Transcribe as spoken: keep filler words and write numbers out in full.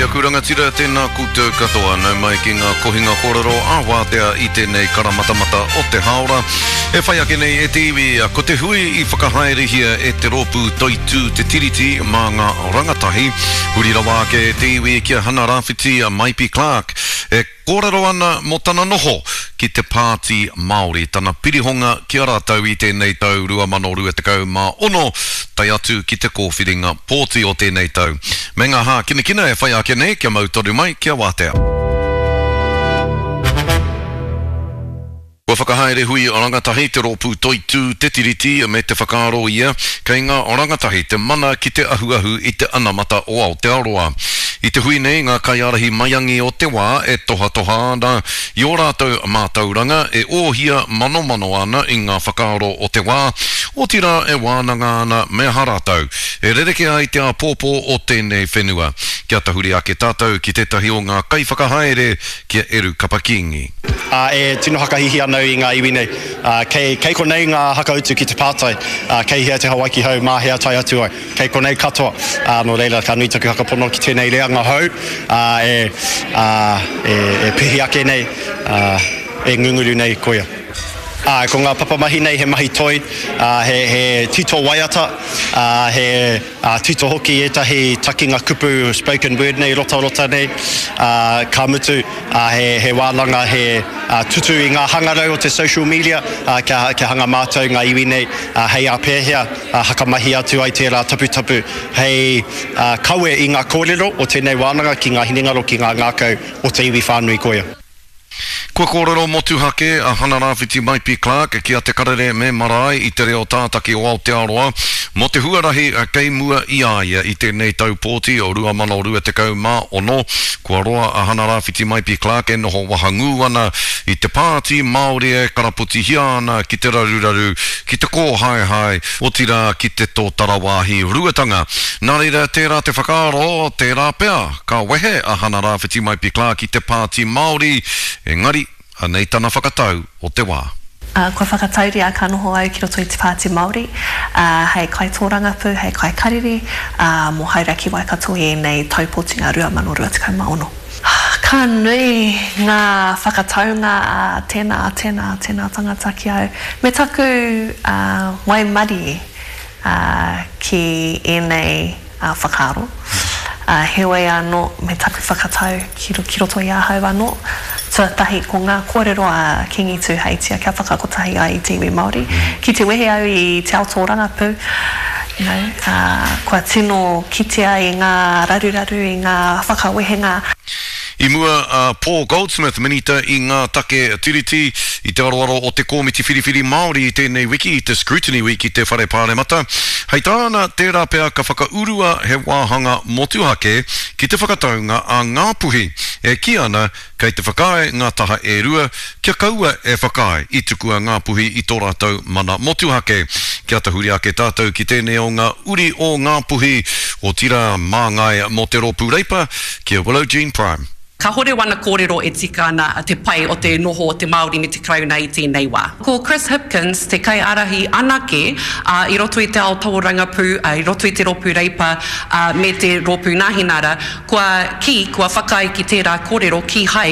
aku rangatira tēnā koutou katoa nau mai ki ngā kohinga kōrero a wātea i tēnei karamatamata o te haora. E whai ake nei e te iwi ko te hui i whakahaere hia e te rōpū toitū te tiriti mā ngā rangatahi. Huri rawa ake te iwi kia hana rāwhiti a Maipi Clark. E kōrero ana mo tana noho ki te pāti Māori. Tana pirihonga kia rātau i tēnei tau rua mano rua tekau mā ono tai atu ki te kōwhiringa pōti o tēnei tau. Me ngā hā kina kina e whai ake nei kia mautoru mai kia wātea. Ko whakahaere hui o rangatahi te rōpū toitū te tiriti me te whakaaro ia, kei ngā o rangatahi te mana ki te ahuahu i te anamata o Aotearoa. I te hui nei ngā kaiarahi maiangi o te wā e toha toha ana i o rātou mātauranga e ōhia mano mano ana i ngā whakaaro o te wā, o tira e wānanga ana me harātou. E rereke ai te a pōpō o tēnei whenua. Kia tahuri ake tātou ki tētahi o ngā kai whakahaere kia Eru Kapakingi. Uh, e tino hakahihi anau i ngā iwi nei. Uh, kei, kei konei ngā hakautu ki te pātai. Uh, kei hea te Hawaii hau, mā hea tai atu ai. Kei konei katoa. Uh, no reira, ka nui taku hakapono ki tēnei reanga hau. Uh, e, uh, e, e pihi ake nei. Uh, e ngunguru nei koia. Uh, ko ngā papamahi nei he mahi toi, uh, he, he tito waiata, uh, he uh, tito hoki etahi takinga kupu spoken word nei, rota rota nei, uh, ka mutu, uh, he, he wālanga, he uh, tutu i ngā hangarau o te social media, uh, kia, kia hanga mātou ngā iwi nei, uh, hei a pēhea, uh, hakamahi atu ai tērā tapu tapu, hei uh, kaue i ngā kōrero o tēnei wānanga ki ngā hinengaro ki ngā ngākau o te iwi whānui koia. Kua kōrero motu hake a hana rāwhiti Maipi Clark kia te karere me marae i te reo tātaki o Aotearoa. Mo te huarahi a kei mua i aia i tēnei tau pōti o rua mano rua tekau mā ono. Kua roa a hana rāwhiti Maipi Clark e noho wahangu ana i te pāti Māori e karaputi hia ana ki te raruraru, ki te kō hai hai, o tira ki te tō tarawāhi ruatanga. Nā reira tērā te whakaaro, tērā pea, ka wehe a hana rāwhiti Maipi Clark i te pāti Māori. Engari, anei tana whakatau o te wā. Uh, kua whakatauri a ka noho au ki roto i te pāti Māori, uh, hei kai tōrangapu, hei kai kariri, uh, mo hauraki waikato i nei taupotinga rua mano rua tekau maono. Ka nui ngā whakataunga a tēnā, tēnā, tēnā tangata ki au. Me taku uh, waimari uh, ki i nei uh, whakaaro. Uh, heoi anō me taku whakatau ki, ki roto i a hau anō. Tuatahi ko ngā kōrero a Kingi tū heitia kia whakakotahi ai i te iwi Māori. Ki te wehe au i te Aotearoa, you know, uh, kua tino kitea i ngā raruraru, i ngā whakawehenga. I mua uh, Paul Goldsmith minita i ngā take tiriti i te aroaro o te kōmiti whiriwhiri Māori i tēnei wiki, i te Scrutiny Week i te whare pāremata. Hei tāna tērā pea ka whakaurua he wāhanga motuhake ki te whakataunga a ngā puhi e ki ana kei te whakae ngā taha e rua kia kaua e whakae i tukua ngā puhi i tō rātou mana motuhake. Kia tahuri ake tātou ki tēnei o ngā uri o ngā puhi o tira māngai mo te rōpū reipa kia Willow Jean Prime. Ka hore wana kōrero e tika ana te pai o te noho o te Māori me te krauna i tēnei wā. Ko Chris Hipkins, te kai arahi anake uh, i roto i te Aotearoa, uh, i roto i te rōpū reipa uh, me te rōpū nahinara, kua ki, kua whakai ki tērā kōrero ki hai